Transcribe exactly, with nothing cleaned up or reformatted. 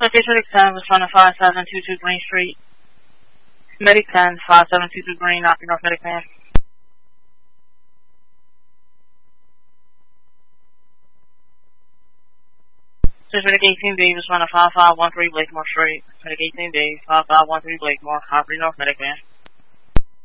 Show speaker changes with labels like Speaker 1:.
Speaker 1: Location Medic ten, responding five seven two two Green Street. Medic ten, five seven two two Green, knocking North Medic ten. Location Medic eighteen B, responding five five one three Blakemore Street. Medic eighteen B, five five one three Blakemore, Property North Medic van.